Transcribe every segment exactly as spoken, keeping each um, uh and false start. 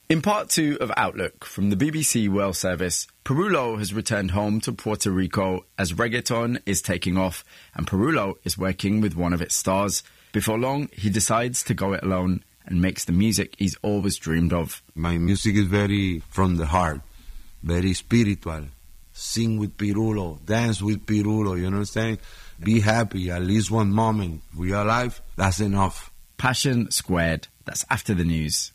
In part two of Outlook from the B B C World Service, Pirulo has returned home to Puerto Rico as reggaeton is taking off and Pirulo is working with one of its stars. Before long, he decides to go it alone and makes the music he's always dreamed of. My music is very from the heart, very spiritual. Sing with Pirulo, dance with Pirulo, you know what I'm saying? Be happy, at least one moment. We are alive, that's enough. Passion squared. That's after the news.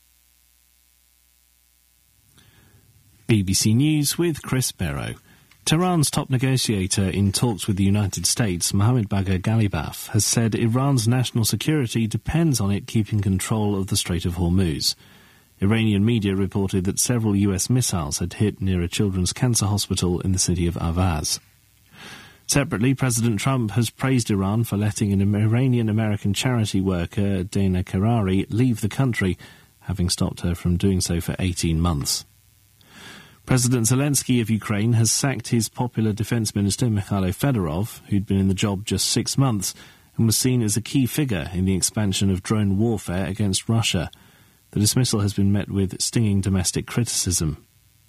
B B C News with Chris Barrow. Tehran's top negotiator in talks with the United States, Mohammad Bagher Ghalibaf, has said Iran's national security depends on it keeping control of the Strait of Hormuz. Iranian media reported that several U S missiles had hit near a children's cancer hospital in the city of Avaz. Separately, President Trump has praised Iran for letting an Iranian-American charity worker, Dana Karari, leave the country, having stopped her from doing so for eighteen months. President Zelensky of Ukraine has sacked his popular defence minister Mikhailo Fedorov, who'd been in the job just six months and was seen as a key figure in the expansion of drone warfare against Russia. The dismissal has been met with stinging domestic criticism.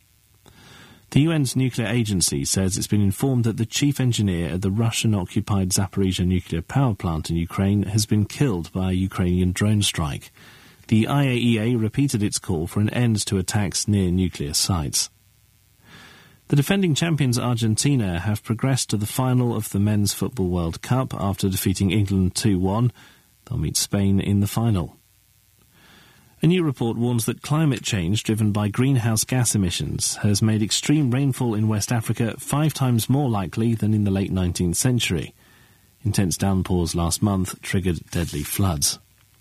The U N's nuclear agency says it's been informed that the chief engineer at the Russian-occupied Zaporizhzhia nuclear power plant in Ukraine has been killed by a Ukrainian drone strike. The I A E A repeated its call for an end to attacks near nuclear sites. The defending champions Argentina have progressed to the final of the Men's Football World Cup after defeating England two one. They'll meet Spain in the final. A new report warns that climate change driven by greenhouse gas emissions has made extreme rainfall in West Africa five times more likely than in the late nineteenth century. Intense downpours last month triggered deadly floods.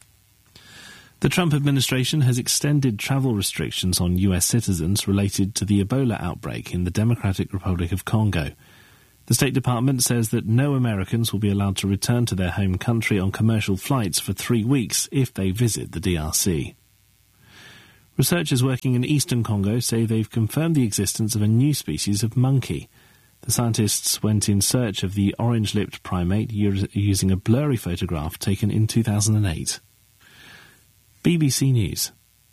The Trump administration has extended travel restrictions on U S citizens related to the Ebola outbreak in the Democratic Republic of Congo. The State Department says that no Americans will be allowed to return to their home country on commercial flights for three weeks if they visit the D R C. Researchers working in eastern Congo say they've confirmed the existence of a new species of monkey. The scientists went in search of the orange-lipped primate using a blurry photograph taken in two thousand eight. B B C News.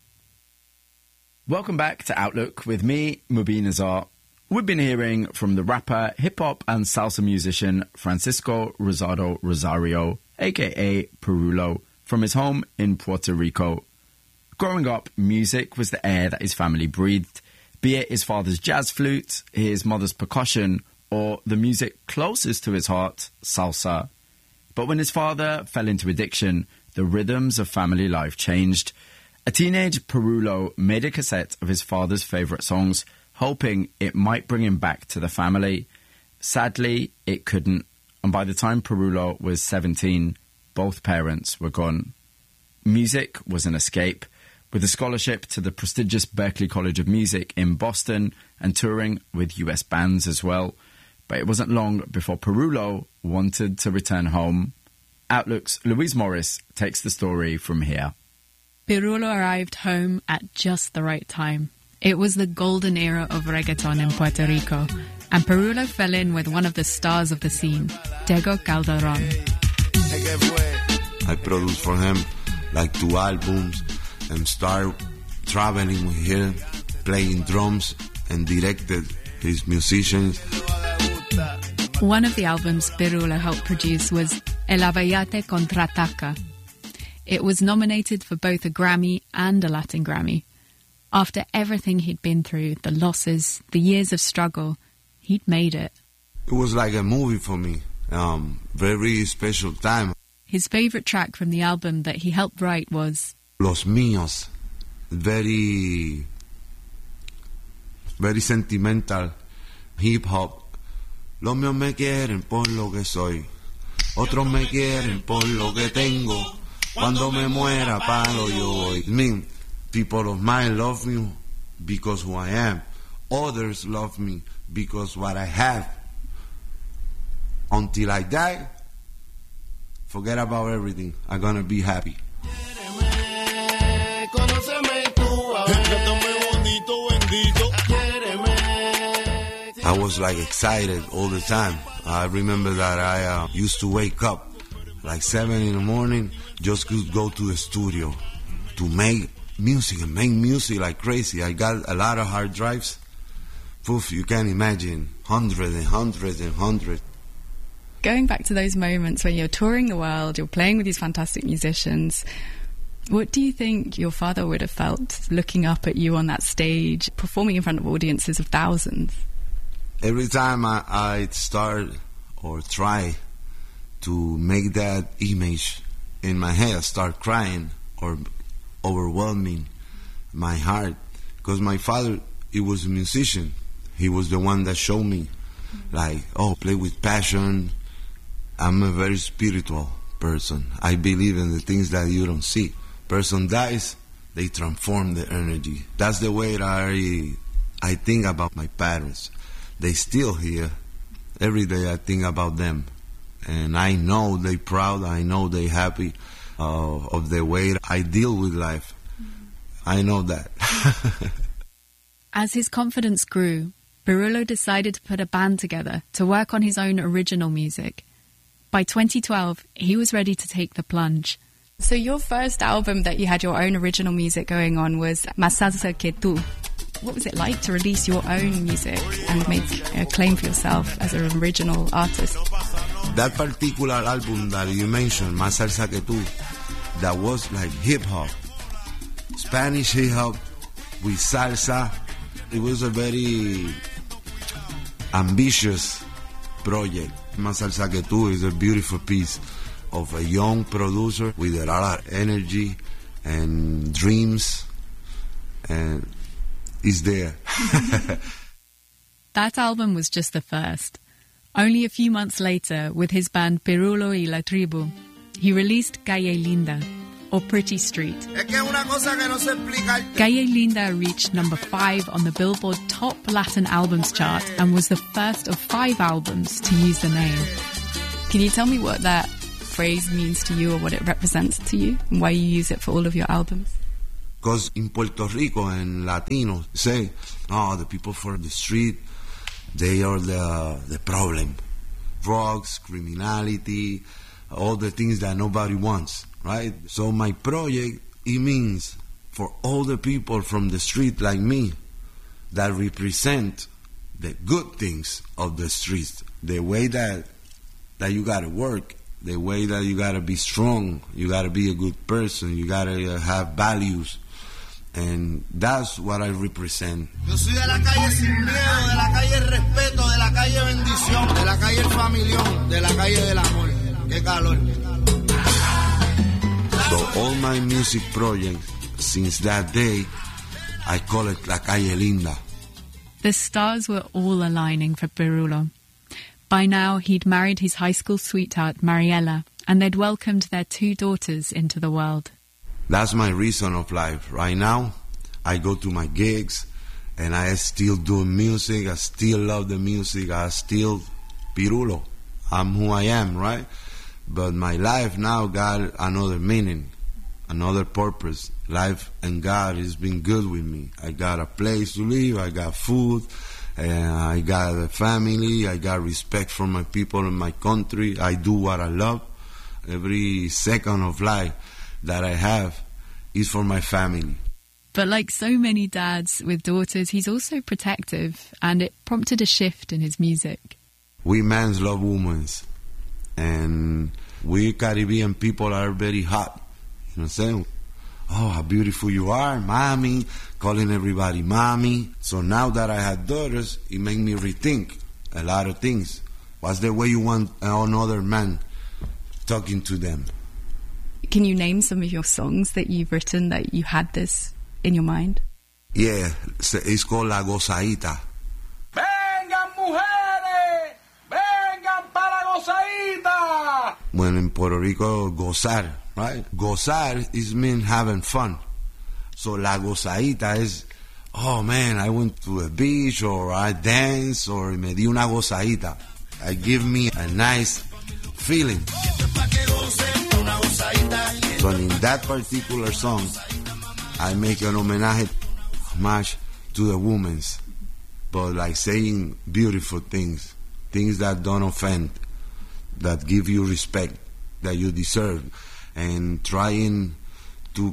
Welcome back to Outlook with me, Mubin Azar. We've been hearing from the rapper, hip-hop and salsa musician Francisco Rosado Rosario, a k a. Pirulo, from his home in Puerto Rico. Growing up, music was the air that his family breathed, be it his father's jazz flute, his mother's percussion, or the music closest to his heart, salsa. But when his father fell into addiction, the rhythms of family life changed. A teenage Pirulo made a cassette of his father's favourite songs, hoping it might bring him back to the family. Sadly, it couldn't, and by the time Pirulo was seventeen, both parents were gone. Music was an escape, with a scholarship to the prestigious Berklee College of Music in Boston and touring with U S bands as well. But it wasn't long before Pirulo wanted to return home. Outlook's Louise Morris takes the story from here. Pirulo arrived home at just the right time. It was the golden era of reggaeton in Puerto Rico, and Pirulo fell in with one of the stars of the scene, Tego Calderon. I produced for him like two albums and started traveling with him, playing drums and directed his musicians. One of the albums Pirulo helped produce was El Abayate Contraataca. It was nominated for both a Grammy and a Latin Grammy. After everything he'd been through, the losses, the years of struggle, he'd made it. It was like a movie for me. Um, very special time. His favourite track from the album that he helped write was Los Míos. Very, very sentimental. Hip-hop. Los míos me quieren por lo que soy. Otros me quieren por lo que tengo. Cuando me muera palo yo voy. I mean, people of mine love me because who I am. Others love me because what I have. Until I die, forget about everything. I'm gonna be happy. I was like excited all the time. I remember that I uh, used to wake up like seven in the morning just to go to the studio to make music and make music like crazy. I got a lot of hard drives. Poof, you can imagine, hundreds and hundreds and hundreds. Going back to those moments when you're touring the world, you're playing with these fantastic musicians, what do you think your father would have felt looking up at you on that stage, performing in front of audiences of thousands? Every time I, I start or try to make that image in my head, I start crying or overwhelming my heart. Because my father, he was a musician. He was the one that showed me, like, oh, play with passion. I'm a very spiritual person. I believe in the things that you don't see. Person dies, they transform the energy. That's the way that I, I think about my parents. They still here. Every day I think about them. And I know they proud, I know they happy uh, of the way I deal with life. I know that. As his confidence grew, Pirulo decided to put a band together to work on his own original music. By twenty twelve, he was ready to take the plunge. So your first album that you had your own original music going on was Más Salsa Que Tú. What was it like to release your own music and make a claim for yourself as an original artist? That particular album that you mentioned, Más Salsa Que Tú, that was like hip-hop. Spanish hip-hop with salsa. It was a very ambitious project. Más Salsa Que Tú is a beautiful piece of a young producer with a lot of energy and dreams, and it's there. That album was just the first. Only a few months later, with his band Pirulo y la Tribu, he released Calle Linda, or Pretty Street. Calle Linda reached number five on the Billboard Top Latin Albums chart and was the first of five albums to use the name. Can you tell me what that phrase means to you or what it represents to you and why you use it for all of your albums? Because in Puerto Rico and Latinos say, oh, the people from the street, they are the, the problem. Drugs, criminality, all the things that nobody wants, right? So my project, it means for all the people from the street like me that represent the good things of the streets, the way that that you gotta work, the way that you gotta be strong, you gotta be a good person, you gotta have values. And that's what I represent. Yo soy de la calle sin miedo, de la calle el respeto, de la calle bendición, de la calle el familión, de la calle del amor. Qué calor. So all my music projects, since that day, I call it La Calle Linda. The stars were all aligning for Pirulo. By now, he'd married his high school sweetheart, Mariela, and they'd welcomed their two daughters into the world. That's my reason of life. Right now, I go to my gigs, and I still do music. I still love the music. I still Pirulo. I'm who I am, right? But my life now got another meaning, another purpose. Life and God has been good with me. I got a place to live. I got food. And I got a family. I got respect for my people in my country. I do what I love. Every second of life that I have is for my family. But like so many dads with daughters, he's also protective, and it prompted a shift in his music. We men love women, and we Caribbean people are very hot. You know what I'm saying? Oh, how beautiful you are, mommy, calling everybody mommy. So now that I have daughters, it made me rethink a lot of things. What's the way you want another man talking to them? Can you name some of your songs that you've written that you had this in your mind? Yeah, it's called La Gozadita. Vengan mujeres, vengan para gozadita. When in Puerto Rico, gozar, right? Gozar is mean having fun. So La Gozadita is, oh man, I went to a beach or I dance or me di una gozadita. I give me a nice feeling. So in that particular song, I make an homenaje, homage to the women, but like saying beautiful things, things that don't offend, that give you respect, that you deserve, and trying to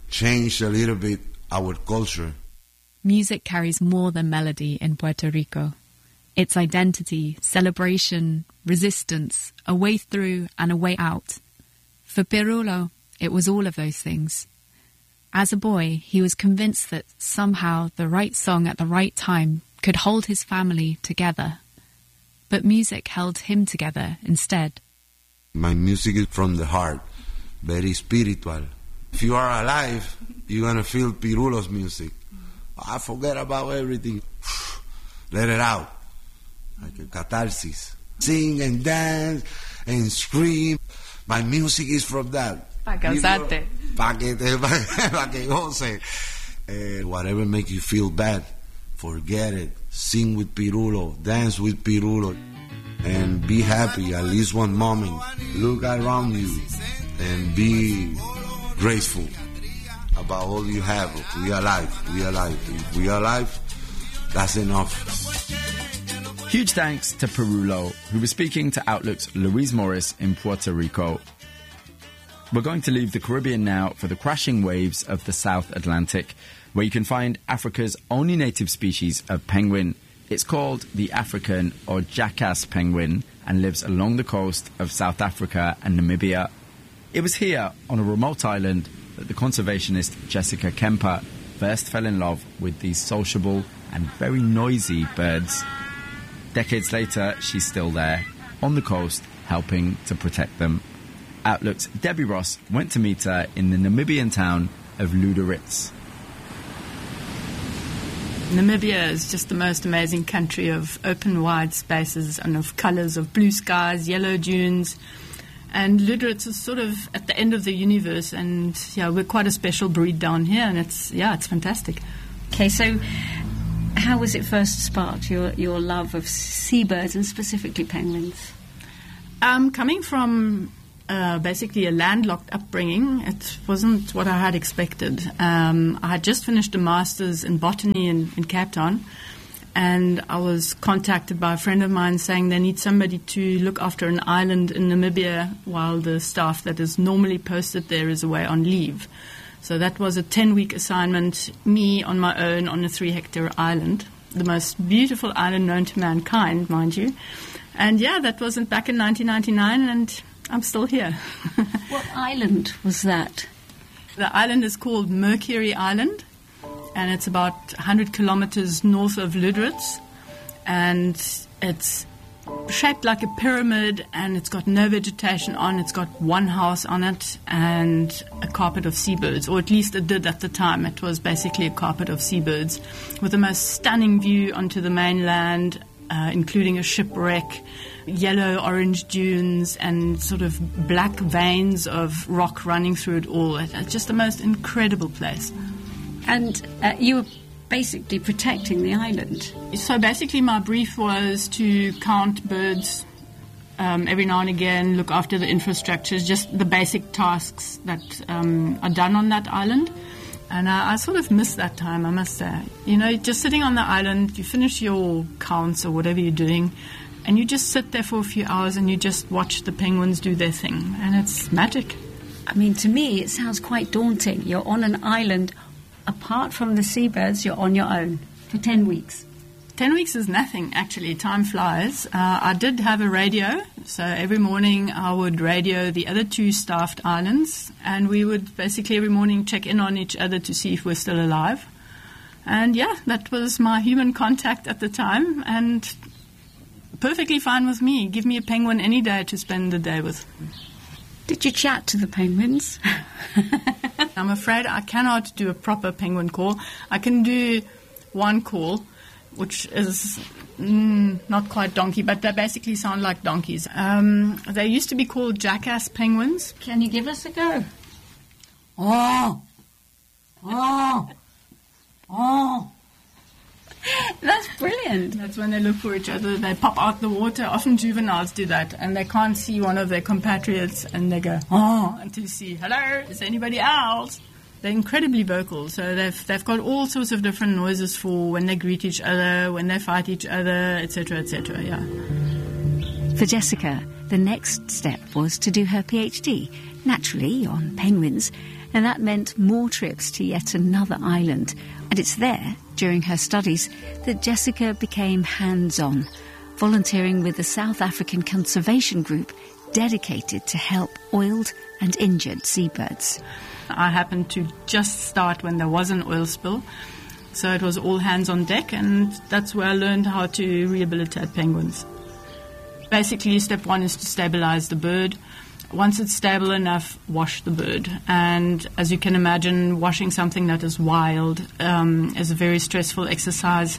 change a little bit our culture. Music carries more than melody in Puerto Rico. It's identity, celebration, resistance, a way through and a way out. For Pirulo, it was all of those things. As a boy, he was convinced that somehow the right song at the right time could hold his family together. But music held him together instead. My music is from the heart, very spiritual. If you are alive, you're going to feel Pirulo's music. I forget about everything. Let it out. Like a catharsis. Sing and dance and scream. My music is from that. Pa' causarte. Pa' que te, pa' que goce. Uh, whatever makes you feel bad, forget it. Sing with Pirulo. Dance with Pirulo. And be happy at least one moment. Look around you and be graceful about all you have. We are alive. We are alive. If we are alive, that's enough. Huge thanks to Pirulo, who was speaking to Outlook's Louise Morris in Puerto Rico. We're going to leave the Caribbean now for the crashing waves of the South Atlantic, where you can find Africa's only native species of penguin. It's called the African or jackass penguin and lives along the coast of South Africa and Namibia. It was here, on a remote island, that the conservationist Jessica Kemper first fell in love with these sociable and very noisy birds. Decades later, she's still there, on the coast, helping to protect them. Outlook's Debbie Ross went to meet her in the Namibian town of Luderitz. Namibia is just the most amazing country of open, wide spaces and of colours of blue skies, yellow dunes. And Luderitz is sort of at the end of the universe, and yeah, we're quite a special breed down here, and it's yeah, it's fantastic. Okay, so how was it first sparked, your your love of seabirds and specifically penguins? Um, coming from uh, basically a landlocked upbringing, it wasn't what I had expected. Um, I had just finished a master's in botany in, in Cape Town, and I was contacted by a friend of mine saying they need somebody to look after an island in Namibia while the staff that is normally posted there is away on leave. So that was a ten-week assignment, me on my own on a three-hectare island, the most beautiful island known to mankind, mind you. And yeah, that wasn't back in nineteen ninety-nine, and I'm still here. What island was that? The island is called Mercury Island, and it's about one hundred kilometers north of Luderitz, and it's shaped like a pyramid, and it's got no vegetation on. It's got one house on it and a carpet of seabirds, or at least it did at the time. It was basically a carpet of seabirds with the most stunning view onto the mainland, uh, including a shipwreck, yellow-orange dunes, and sort of black veins of rock running through it all. It's just the most incredible place. And uh, you were basically protecting the island. So basically my brief was to count birds um, every now and again, look after the infrastructures, just the basic tasks that um, are done on that island. And I, I sort of missed that time, I must say. You know, just sitting on the island, you finish your counts or whatever you're doing, and you just sit there for a few hours and you just watch the penguins do their thing. And it's magic. I mean, to me, it sounds quite daunting. You're on an island. Apart from the seabirds, you're on your own for ten weeks. Ten weeks is nothing, actually. Time flies. Uh, I did have a radio, so every morning I would radio the other two staffed islands, and we would basically every morning check in on each other to see if we're still alive. And yeah, that was my human contact at the time, and perfectly fine with me. Give me a penguin any day to spend the day with. Did you chat to the penguins? I'm afraid I cannot do a proper penguin call. I can do one call, which is mm, not quite donkey, but they basically sound like donkeys. Um, they used to be called jackass penguins. Can you give us a go? Oh, oh, oh. That's brilliant. That's when they look for each other. They pop out the water. Often juveniles do that, and they can't see one of their compatriots, and they go, oh, and to see, hello, is there anybody else? They're incredibly vocal, so they've they've got all sorts of different noises for when they greet each other, when they fight each other, et cetera, et cetera. Yeah. For Jessica, the next step was to do her PhD, naturally on penguins, And that meant more trips to yet another island. And it's there, during her studies, that Jessica became hands-on, volunteering with the South African Conservation Group dedicated to help oiled and injured seabirds. I happened to just start when there was an oil spill, so it was all hands on deck, and that's where I learned how to rehabilitate penguins. Basically, step one is to stabilize the bird. Once it's stable enough, wash the bird. And as you can imagine, washing something that is wild um, is a very stressful exercise,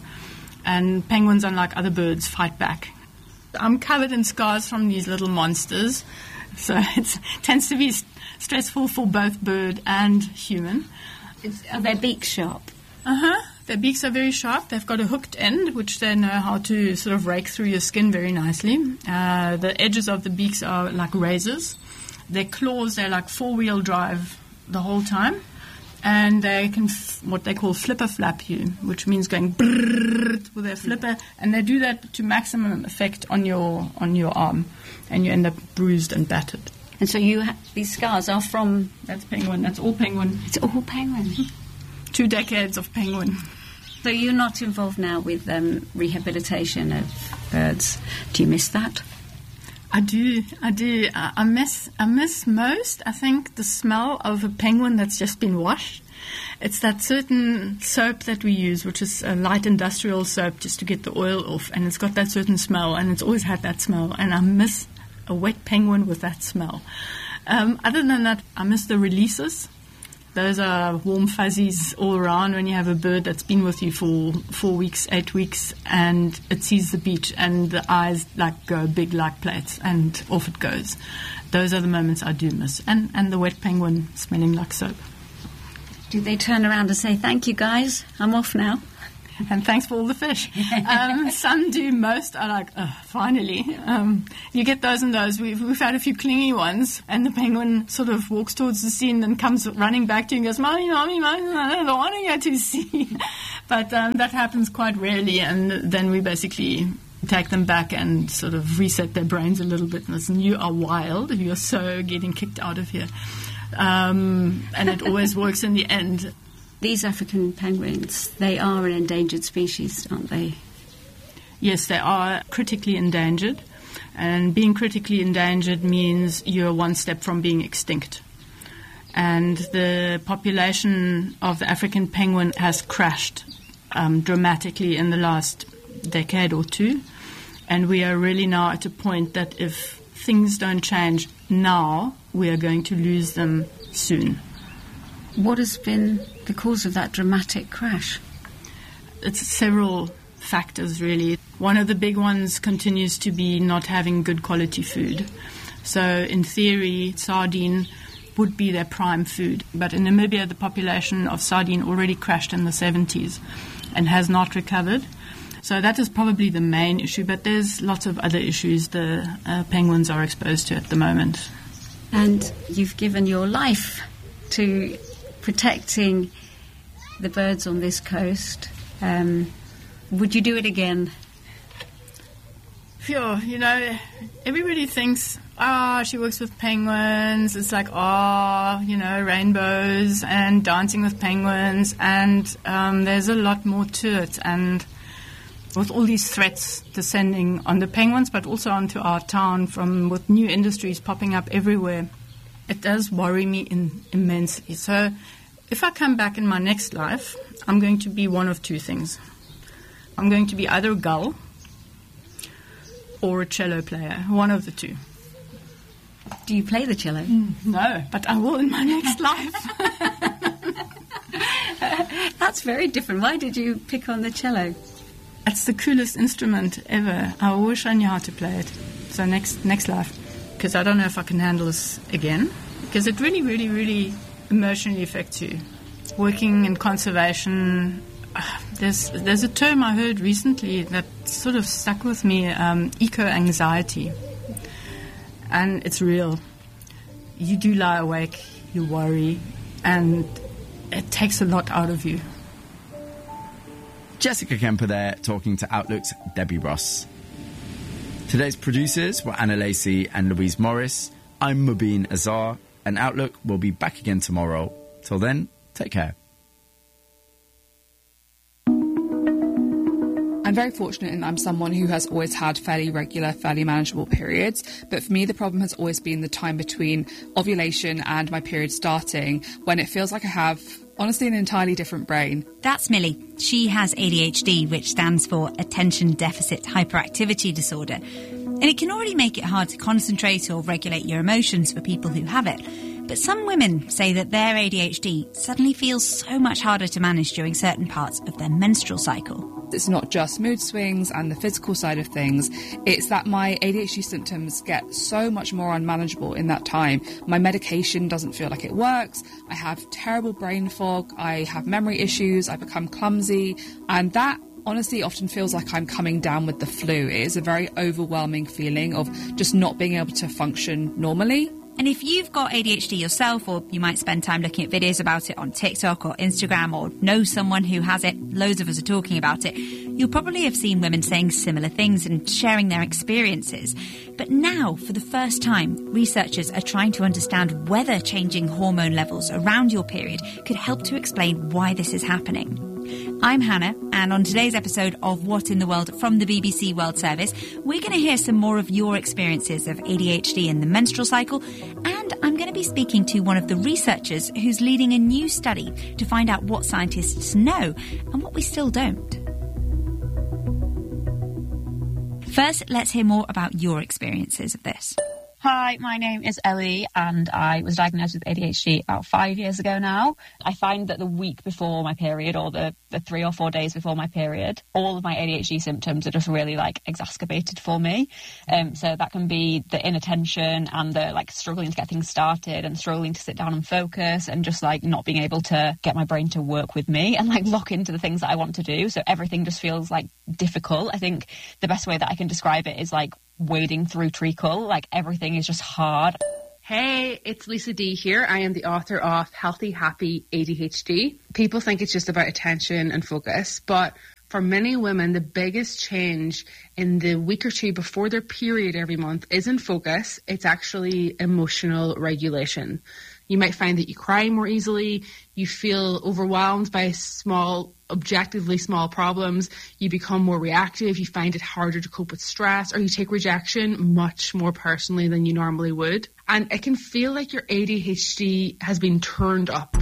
and penguins, unlike other birds, fight back. I'm covered in scars from these little monsters, so it tends to be st- stressful for both bird and human. It's, are their beaks sharp? Uh-huh. Their beaks are very sharp. They've got a hooked end, which they know how to sort of rake through your skin very nicely. Uh, the edges of the beaks are like razors. Their claws, they're like four-wheel drive the whole time. And they can, f- what they call flipper flap you, which means going brrrr with their flipper. And they do that to maximum effect on your on your arm. And you end up bruised and battered. And so you ha- these scars are from... That's penguin. That's all penguin. It's all penguin. Two decades of penguin. So you're not involved now with um, rehabilitation of birds. Do you miss that? I do, I do. I, I miss, I miss most, I think, the smell of a penguin that's just been washed. It's that certain soap that we use, which is a light industrial soap, just to get the oil off, and it's got that certain smell, and it's always had that smell, and I miss a wet penguin with that smell. Um, other than that, I miss the releases. Those are warm fuzzies all around when you have a bird that's been with you for four weeks, eight weeks, and it sees the beach and the eyes like go big like plates and off it goes. Those are the moments I do miss. And, and the wet penguin smelling like soap. Do they turn around and say, thank you guys, I'm off now? And thanks for all the fish. Um, some do. Most are like, oh, finally. Um, you get those and those. We've, we've had a few clingy ones, and the penguin sort of walks towards the sea and then comes running back to you and goes, Mommy, Mommy, Mommy, I don't want to go to the sea. But um, that happens quite rarely, and then we basically take them back and sort of reset their brains a little bit and listen, you are wild. You're so getting kicked out of here. Um, and it always works in the end. These African penguins, they are an endangered species, aren't they? Yes, they are critically endangered. And being critically endangered means you're one step from being extinct. And the population of the African penguin has crashed um, dramatically in the last decade or two. And we are really now at a point that if things don't change now, we are going to lose them soon. What has been the cause of that dramatic crash? It's several factors, really. One of the big ones continues to be not having good quality food. So in theory, sardine would be their prime food. But in Namibia, the population of sardine already crashed in the seventies and has not recovered. So that is probably the main issue, but there's lots of other issues the uh, penguins are exposed to at the moment. And you've given your life to protecting the birds on this coast. Um, would you do it again? Sure, you know, everybody thinks, ah, oh, she works with penguins. It's like, ah, oh, you know, rainbows and dancing with penguins. And um, there's a lot more to it. And with all these threats descending on the penguins, but also onto our town from with new industries popping up everywhere, it does worry me in, immensely. So if I come back in my next life, I'm going to be one of two things. I'm going to be either a gull or a cello player, one of the two. Do you play the cello? Mm, no, but I will in my next life. That's very different. Why did you pick on the cello? It's the coolest instrument ever. I wish I knew how to play it. So next next life. Because I don't know if I can handle this again. Because it really, really, really emotionally affects you. Working in conservation, uh, there's there's a term I heard recently that sort of stuck with me, um, eco-anxiety. And it's real. You do lie awake, you worry, and it takes a lot out of you. Jessica Kemper there, talking to Outlook's Debbie Ross. Today's producers were Anna Lacey and Louise Morris. I'm Mubin Azar, and Outlook will be back again tomorrow. Till then, take care. I'm very fortunate in that I'm someone who has always had fairly regular, fairly manageable periods. But for me, the problem has always been the time between ovulation and my period starting, when it feels like I have, honestly, an entirely different brain. That's Millie. She has A D H D, which stands for Attention Deficit Hyperactivity Disorder. And it can already make it hard to concentrate or regulate your emotions for people who have it. But some women say that their A D H D suddenly feels so much harder to manage during certain parts of their menstrual cycle. It's not just mood swings and the physical side of things. It's that my A D H D symptoms get so much more unmanageable in that time. My medication doesn't feel like it works. I have terrible brain fog. I have memory issues. I become clumsy. And that honestly often feels like I'm coming down with the flu. It is a very overwhelming feeling of just not being able to function normally. And if you've got A D H D yourself, or you might spend time looking at videos about it on TikTok or Instagram, or know someone who has it, loads of us are talking about it, you'll probably have seen women saying similar things and sharing their experiences. But now, for the first time, researchers are trying to understand whether changing hormone levels around your period could help to explain why this is happening. I'm Hannah, and on today's episode of What in the World from the B B C World Service, we're going to hear some more of your experiences of A D H D in the menstrual cycle, and I'm going to be speaking to one of the researchers who's leading a new study to find out what scientists know and what we still don't. First, let's hear more about your experiences of this. Hi, my name is Ellie and I was diagnosed with A D H D about five years ago now. I find that the week before my period, or the, the three or four days before my period, all of my A D H D symptoms are just really like exacerbated for me. Um, so that can be the inattention and the like struggling to get things started and struggling to sit down and focus and just like not being able to get my brain to work with me and like lock into the things that I want to do. So everything just feels like difficult. I think the best way that I can describe it is like wading through treacle. Like everything is just hard. Hey, it's Lisa D here. I am the author of Healthy, Happy A D H D. People think it's just about attention and focus, but for many women, the biggest change in the week or two before their period every month isn't focus. It's actually emotional regulation. You might find that you cry more easily, you feel overwhelmed by small, objectively small problems, you become more reactive, you find it harder to cope with stress, or you take rejection much more personally than you normally would. And it can feel like your A D H D has been turned up.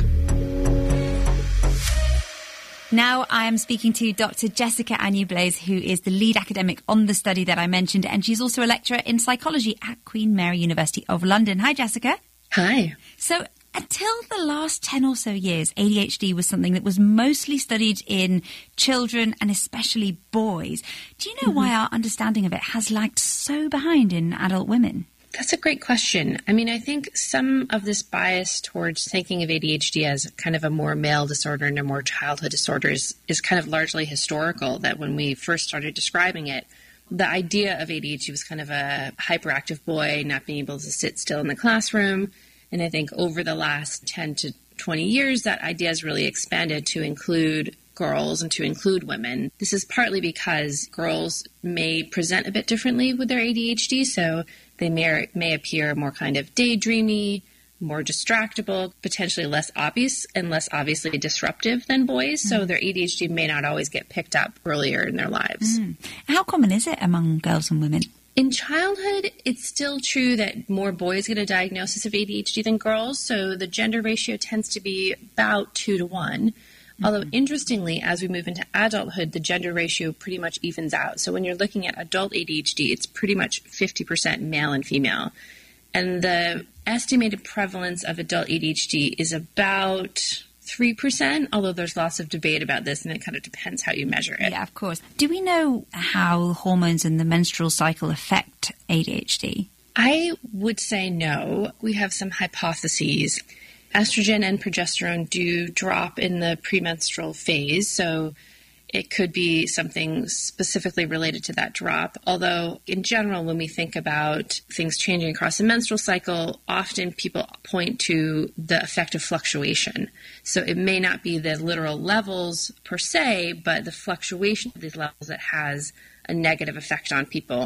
Now I am speaking to Doctor Jessica Agnew-Blaise, who is the lead academic on the study that I mentioned, and she's also a lecturer in psychology at Queen Mary University of London. Hi, Jessica. Hi. So until the last ten or so years, A D H D was something that was mostly studied in children and especially boys. Do you know mm-hmm. why our understanding of it has lagged so behind in adult women? That's a great question. I mean, I think some of this bias towards thinking of A D H D as kind of a more male disorder and a more childhood disorder is, is kind of largely historical, that when we first started describing it, the idea of A D H D was kind of a hyperactive boy not being able to sit still in the classroom. And I think over the last ten to twenty years, that idea has really expanded to include girls and to include women. This is partly because girls may present a bit differently with their A D H D, so they may, may appear more kind of daydreamy, more distractible, potentially less obvious and less obviously disruptive than boys. Mm. So their A D H D may not always get picked up earlier in their lives. Mm. How common is it among girls and women? In childhood, it's still true that more boys get a diagnosis of A D H D than girls. So the gender ratio tends to be about two to one. Mm-hmm. Although, interestingly, as we move into adulthood, the gender ratio pretty much evens out. So when you're looking at adult A D H D, it's pretty much fifty percent male and female. And the estimated prevalence of adult A D H D is about three percent, although there's lots of debate about this, and it kind of depends how you measure it. Yeah, of course. Do we know how hormones in the menstrual cycle affect A D H D? I would say no. We have some hypotheses. Estrogen and progesterone do drop in the premenstrual phase, so it could be something specifically related to that drop. Although, in general, when we think about things changing across the menstrual cycle, often people point to the effect of fluctuation. So it may not be the literal levels per se, but the fluctuation of these levels that has a negative effect on people.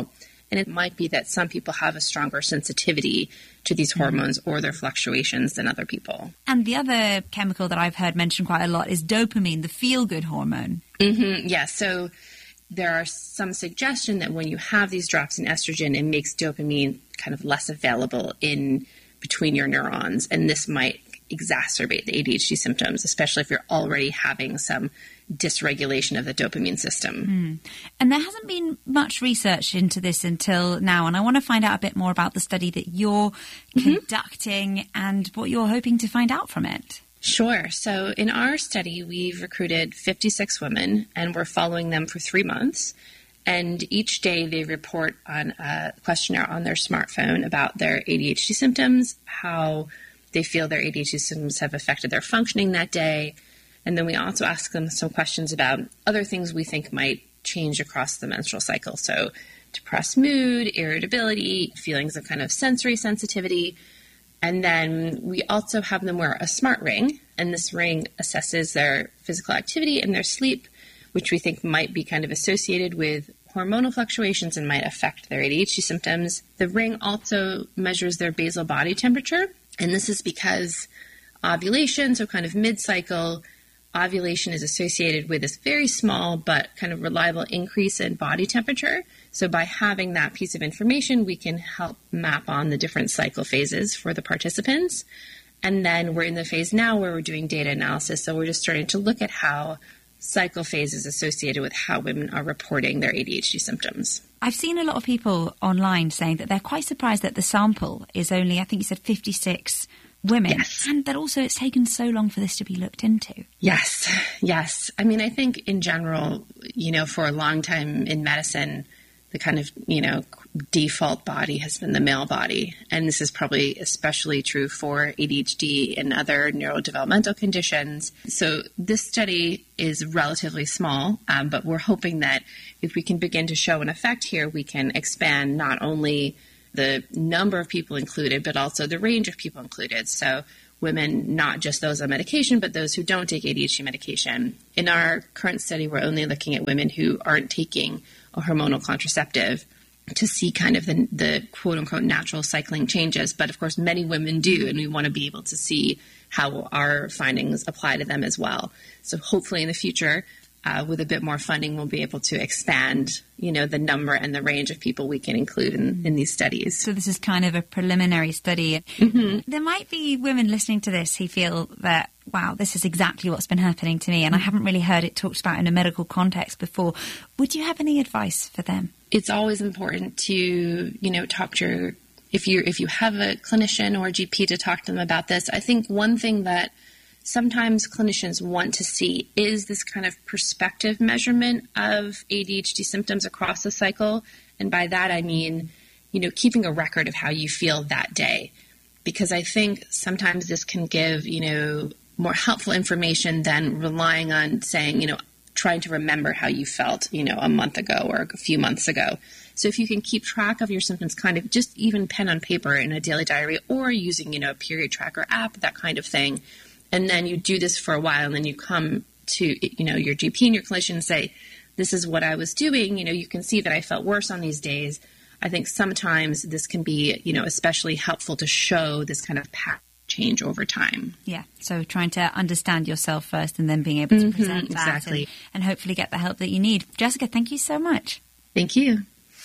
And it might be that some people have a stronger sensitivity to these hormones or their fluctuations than other people. And the other chemical that I've heard mentioned quite a lot is dopamine, the feel-good hormone. Mm-hmm. Yeah, so there are some suggestion that when you have these drops in estrogen, it makes dopamine kind of less available in between your neurons, and this might exacerbate the A D H D symptoms, especially if you're already having some dysregulation of the dopamine system. Mm. And there hasn't been much research into this until now, and I want to find out a bit more about the study that you're mm-hmm. conducting and what you're hoping to find out from it. Sure. So in our study, we've recruited fifty-six women, and we're following them for three months. And each day they report on a questionnaire on their smartphone about their A D H D symptoms, how they feel their A D H D symptoms have affected their functioning that day. And then we also ask them some questions about other things we think might change across the menstrual cycle. So depressed mood, irritability, feelings of kind of sensory sensitivity. And then we also have them wear a smart ring. And this ring assesses their physical activity and their sleep, which we think might be kind of associated with hormonal fluctuations and might affect their A D H D symptoms. The ring also measures their basal body temperature. And this is because ovulation, so kind of mid-cycle, ovulation is associated with this very small but kind of reliable increase in body temperature. So by having that piece of information, we can help map on the different cycle phases for the participants. And then we're in the phase now where we're doing data analysis. So we're just starting to look at how cycle phase is associated with how women are reporting their A D H D symptoms. I've seen a lot of people online saying that they're quite surprised that the sample is only, I think you said fifty-six women. Yes. And that also it's taken so long for this to be looked into. Yes, yes. I mean, I think in general, you know, for a long time in medicine, the kind of, you know, default body has been the male body. And this is probably especially true for A D H D and other neurodevelopmental conditions. So this study is relatively small, um, but we're hoping that if we can begin to show an effect here, we can expand not only the number of people included, but also the range of people included. So women, not just those on medication, but those who don't take A D H D medication. In our current study, we're only looking at women who aren't taking a hormonal contraceptive to see kind of the, the quote-unquote natural cycling changes. But, of course, many women do, and we want to be able to see how our findings apply to them as well. So hopefully in the future, uh, with a bit more funding, we'll be able to expand, you know, the number and the range of people we can include in, in these studies. So this is kind of a preliminary study. Mm-hmm. There might be women listening to this who feel that, wow, this is exactly what's been happening to me, and I haven't really heard it talked about in a medical context before. Would you have any advice for them? It's always important to, you know, talk to your, if you if you have a clinician or a G P to talk to them about this. I think one thing that sometimes clinicians want to see is this kind of perspective measurement of A D H D symptoms across the cycle. And by that, I mean, you know, keeping a record of how you feel that day. Because I think sometimes this can give, you know, more helpful information than relying on saying, you know, trying to remember how you felt, you know, a month ago or a few months ago. So if you can keep track of your symptoms, kind of just even pen on paper in a daily diary or using, you know, a period tracker app, that kind of thing. And then you do this for a while and then you come to, you know, your G P and your clinician and say, this is what I was doing. You know, you can see that I felt worse on these days. I think sometimes this can be, you know, especially helpful to show this kind of pattern change over time. Yeah, so trying to understand yourself first and then being able to mm-hmm, present that exactly. and, and hopefully get the help that you need. Jessica, thank you so much. Thank you.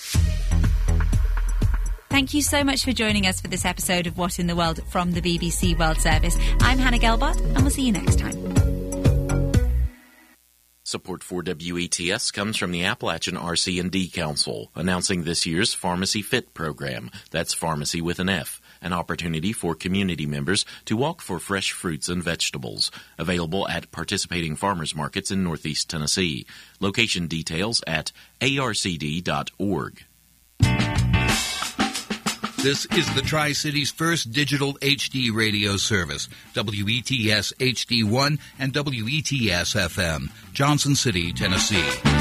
Thank you so much for joining us for this episode of What in the World from the B B C World Service. I'm Hannah Gelbart, and we'll see you next time. Support for W E T S comes from the Appalachian R C and D Council, announcing this year's Pharmacy Fit program. That's pharmacy with an F. An opportunity for community members to walk for fresh fruits and vegetables. Available at participating farmers markets in Northeast Tennessee. Location details at A R C D dot org. This is the Tri-Cities' first digital H D radio service. W E T S H D one and W E T S F M, Johnson City, Tennessee.